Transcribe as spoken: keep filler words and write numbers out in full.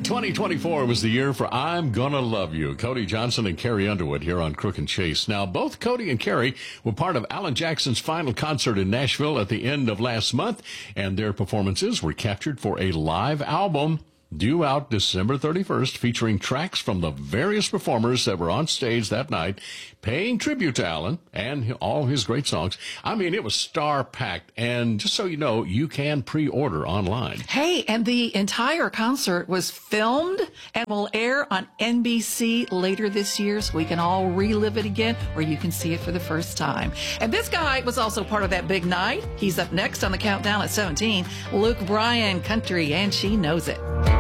twenty twenty-four was the year for I'm Gonna Love You. Cody Johnson and Carrie Underwood here on Crook and Chase. Now, both Cody and Carrie were part of Alan Jackson's final concert in Nashville at the end of last month, and their performances were captured for a live album due out December thirty-first, featuring tracks from the various performers that were on stage that night, paying tribute to Alan and all his great songs. I mean, it was star-packed, and just so you know, you can pre-order online. Hey, and the entire concert was filmed and will air on N B C later this year, so we can all relive it again, or you can see it for the first time. And this guy was also part of that big night. He's up next on the countdown at seventeen. Luke Bryan, Country, and She Knows It.